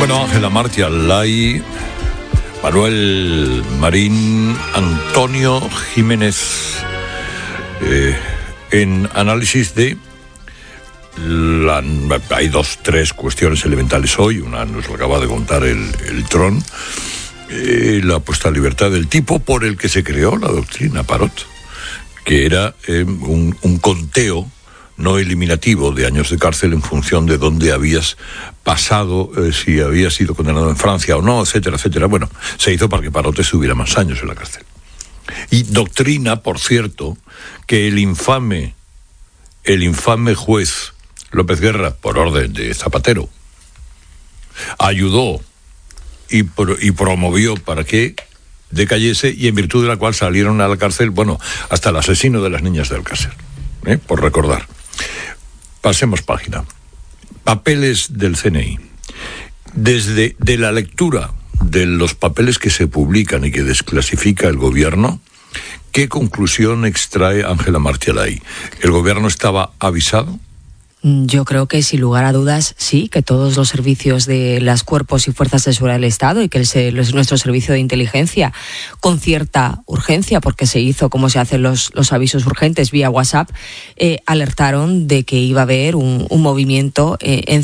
Bueno, Ángela Martialay, Manuel Marín, Antonio Jiménez, en análisis de hay 3 cuestiones elementales hoy. Una nos lo acaba de contar el Tron, la puesta a libertad del tipo por el que se creó la doctrina Parot, que era un conteo no eliminativo de años de cárcel en función de dónde habías pasado, si habías sido condenado en Francia o no, etcétera, etcétera. Bueno, se hizo para que Parot estuviera más años en la cárcel. Y doctrina, por cierto, que el infame juez López Guerra, por orden de Zapatero, ayudó y promovió para que decayese, y en virtud de la cual salieron a la cárcel, bueno, hasta el asesino de las niñas del Alcácer, por recordar. Pasemos página. Papeles del CNI. Desde la lectura de los papeles que se publican y que desclasifica el gobierno, ¿qué conclusión extrae Ángela Martialay? ¿El gobierno estaba avisado? Yo creo que sin lugar a dudas sí, que todos los servicios de los cuerpos y fuerzas de seguridad del Estado y que nuestro servicio de inteligencia, con cierta urgencia, porque se hizo como se hacen los avisos urgentes vía WhatsApp, alertaron de que iba a haber un movimiento en